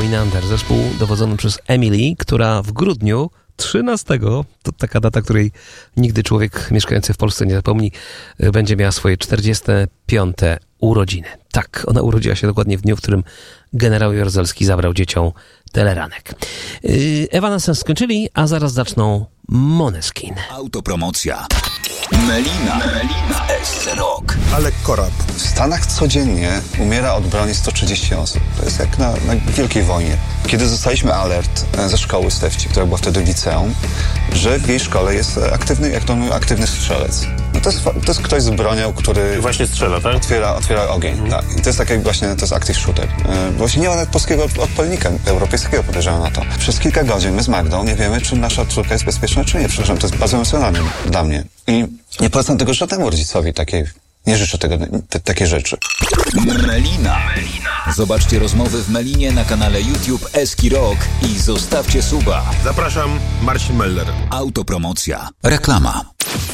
Menander, zespół dowodzony przez Emily, która w grudniu 13, to taka data, której nigdy człowiek mieszkający w Polsce nie zapomni, będzie miała swoje 45. urodziny. Tak, ona urodziła się dokładnie w dniu, w którym generał Jaruzelski zabrał dzieciom teleranek. Evanescence skończyli, a zaraz zaczną Måneskin. Autopromocja. Melina w SC Rock. Alek Korab. W Stanach codziennie umiera od broni 130 osób. To jest jak na Wielkiej Wojnie. Kiedy dostaliśmy alert ze szkoły Stefci, która była wtedy liceum, że w jej szkole jest aktywny strzelec. No to jest ktoś z bronią, który Właśnie strzela, tak? otwiera ogień. Tak. I to jest taki właśnie, to jest active shooter. Właśnie nie ma nawet polskiego odpalnika europejskiego, podejrzewam na to. Przez kilka godzin my z Magdą nie wiemy, czy nasza córka jest bezpieczna, czy nie. Przepraszam, to jest bardzo emocjonalne dla mnie. I nie polecam tego żadnemu rodzicowi nie życzę takiej rzeczy. Melina. Zobaczcie rozmowy w Melinie na kanale YouTube Eski Rock i zostawcie suba. Zapraszam, Marcin Meller. Autopromocja. Reklama.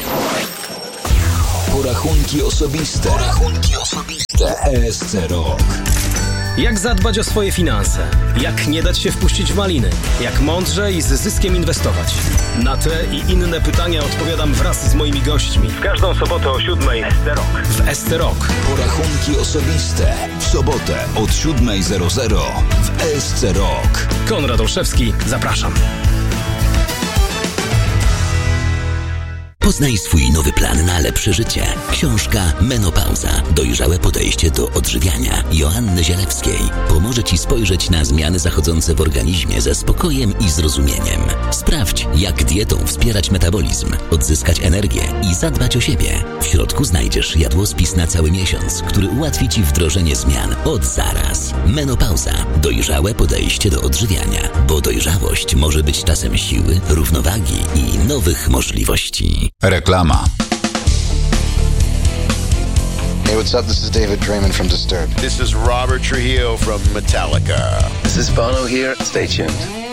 Porachunki osobiste. ESC Rock. Jak zadbać o swoje finanse? Jak nie dać się wpuścić w maliny? Jak mądrze i z zyskiem inwestować? Na te i inne pytania odpowiadam wraz z moimi gośćmi. W każdą sobotę o 7:00 SC Rock. W SC Rock. Porachunki osobiste. W sobotę od 7:00 w ESC Rock. Konrad Olszewski, zapraszam. Poznaj swój nowy plan na lepsze życie. Książka Menopauza. Dojrzałe podejście do odżywiania Joanny Zielewskiej pomoże Ci spojrzeć na zmiany zachodzące w organizmie ze spokojem i zrozumieniem. Sprawdź, jak dietą wspierać metabolizm, odzyskać energię i zadbać o siebie. W środku znajdziesz jadłospis na cały miesiąc, który ułatwi Ci wdrożenie zmian od zaraz. Menopauza. Dojrzałe podejście do odżywiania, bo dojrzałość może być czasem siły, równowagi i nowych możliwości. Reklama. Hey, what's up? This is David Draymond from Disturbed. This is Robert Trujillo from Metallica. This is Bono here. Stay tuned.